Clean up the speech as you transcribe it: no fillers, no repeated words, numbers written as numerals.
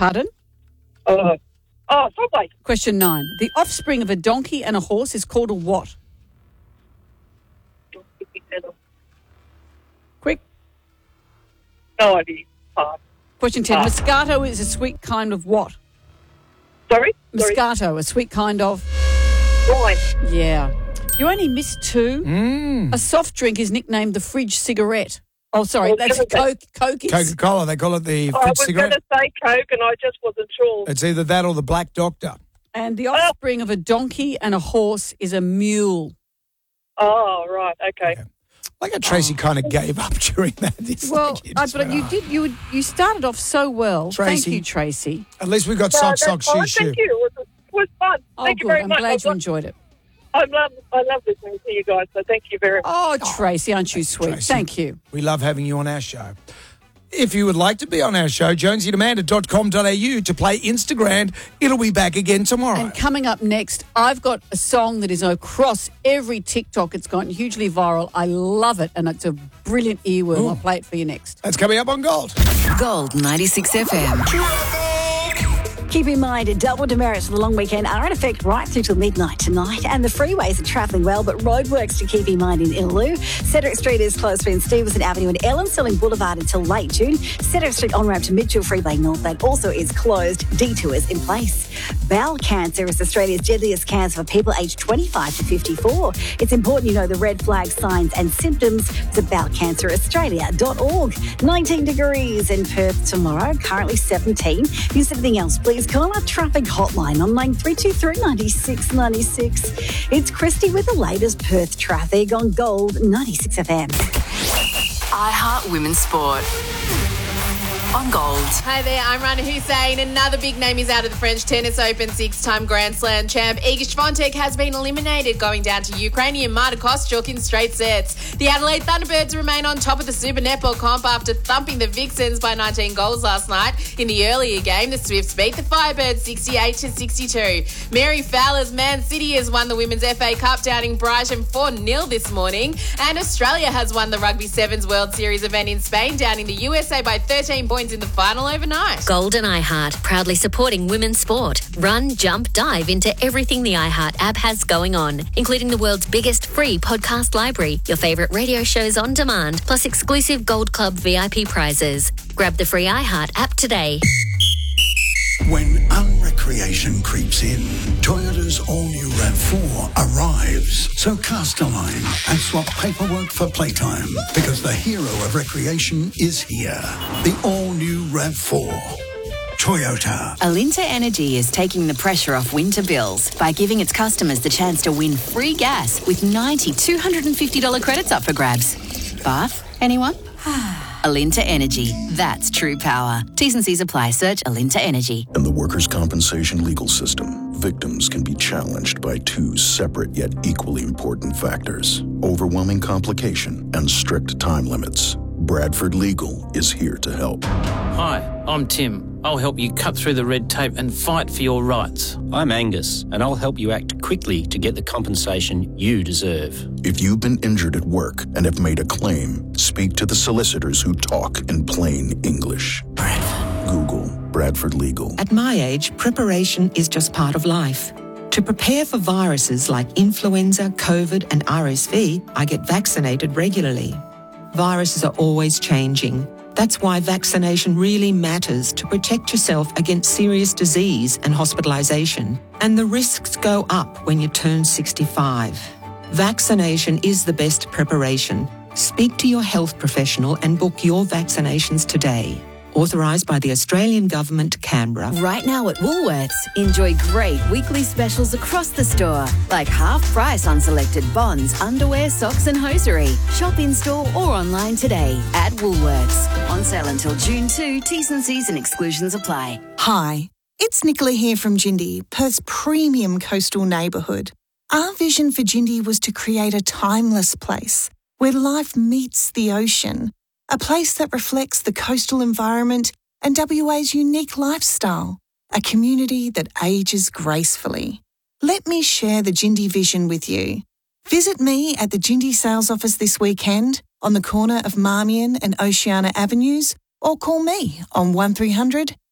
Pardon? Subway. Question 9. The offspring of a donkey and a horse is called a what? Quick. No idea. Pass. Question 10. Moscato is a sweet kind of what? Sorry? Moscato, a sweet kind of? Wine. Yeah. You only missed 2. A soft drink is nicknamed the fridge cigarette. Oh, sorry, that's Coke. Coke is... Coca-Cola, they call it the I fridge was cigarette. going to say Coke and I just wasn't sure. It's either that or the Black Doctor. And the offspring of a donkey and a horse is a mule. Oh, right, okay. Yeah. Like how Tracy kind of gave up during that. You started off so well. Tracy. Thank you, Tracy. At least we got sock, shoe, shoe. Thank you. It was fun. Thank you very much. I'm glad you enjoyed it. I love listening to you guys, so thank you very much. Oh, Tracy, aren't you sweet? Tracy. Thank you. We love having you on our show. If you would like to be on our show, jonesyandamanda.com.au to play Instagram. It'll be back again tomorrow. And coming up next, I've got a song that is across every TikTok. It's gone hugely viral. I love it, and it's a brilliant earworm. Ooh. I'll play it for you next. That's coming up on Gold. Gold 96 FM. Keep in mind, double demerits for the long weekend are in effect right through till midnight tonight, and the freeways are travelling well, but roadworks to keep in mind in Innaloo. Cedric Street is closed between Stevenson Avenue and Ellen Sterling Boulevard until late June. Cedric Street on-ramp to Mitchell Freeway North, that also is closed. Detours in place. Bowel cancer is Australia's deadliest cancer for people aged 25 to 54. It's important you know the red flag signs and symptoms. Visit bowelcanceraustralia.org. 19 degrees in Perth tomorrow, currently 17. If you see anything else, please call our traffic hotline on line 323 96 96. It's Christy with the latest Perth traffic on Gold 96 FM. iHeart Women's Sport on Gold. Hi there, I'm Rana Hussein. Another big name is out of the French Tennis Open. 6-time Grand Slam champ Iga Swiatek has been eliminated, going down to Ukrainian Marta Kostyuk in straight sets. The Adelaide Thunderbirds remain on top of the Super Netball comp after thumping the Vixens by 19 goals last night. In the earlier game, the Swifts beat the Firebirds 68-62. Mary Fowler's Man City has won the Women's FA Cup, downing Brighton 4-0 this morning. And Australia has won the Rugby Sevens World Series event in Spain, downing the USA by 13 points in the final overnight. Gold and iHeart, proudly supporting women's sport. Run, jump, dive into everything the iHeart app has going on, including the world's biggest free podcast library, your favourite radio shows on demand, plus exclusive Gold Club VIP prizes. Grab the free iHeart app today. When unrecreation creeps in, Toyota's all-new RAV4 arrives. So cast a line and swap paperwork for playtime, because the hero of recreation is here. The all-new RAV4. Toyota. Alinta Energy is taking the pressure off winter bills by giving its customers the chance to win free gas with 90 $250 credits up for grabs. Bath? Anyone? Alinta Energy. That's true power. T's and C's apply. Search Alinta Energy. In the workers' compensation legal system, victims can be challenged by two separate yet equally important factors: overwhelming complication and strict time limits. Bradford Legal is here to help. Hi, I'm Tim. I'll help you cut through the red tape and fight for your rights. I'm Angus, and I'll help you act quickly to get the compensation you deserve. If you've been injured at work and have made a claim, speak to the solicitors who talk in plain English. Google Bradford Legal. At my age, preparation is just part of life. To prepare for viruses like influenza, COVID, and RSV, I get vaccinated regularly. Viruses are always changing. That's why vaccination really matters to protect yourself against serious disease and hospitalisation. And the risks go up when you turn 65. Vaccination is the best preparation. Speak to your health professional and book your vaccinations today. Authorised by the Australian Government, Canberra. Right now at Woolworths, enjoy great weekly specials across the store, like half price on selected bonds, underwear, socks and hosiery. Shop in store or online today at Woolworths. On sale until June 2, T's and C's and exclusions apply. Hi, it's Nicola here from Jindy, Perth's premium coastal neighbourhood. Our vision for Jindy was to create a timeless place where life meets the ocean. A place that reflects the coastal environment and WA's unique lifestyle. A community that ages gracefully. Let me share the Jindy vision with you. Visit me at the Jindy sales office this weekend on the corner of Marmion and Oceana Avenues, or call me on 1300